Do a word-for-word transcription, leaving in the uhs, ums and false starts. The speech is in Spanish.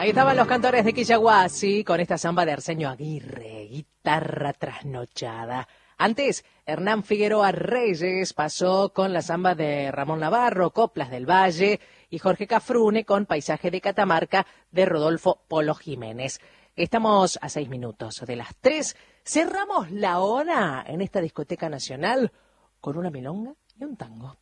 Ahí estaban los cantores de Quillahuasi con esta samba de Arsenio Aguirre, guitarra trasnochada. Antes, Hernán Figueroa Reyes pasó con la samba de Ramón Navarro, Coplas del Valle, y Jorge Cafrune con Paisaje de Catamarca de Rodolfo Polo Jiménez. Estamos a seis minutos de las tres. Cerramos la hora en esta discoteca nacional con una milonga y un tango.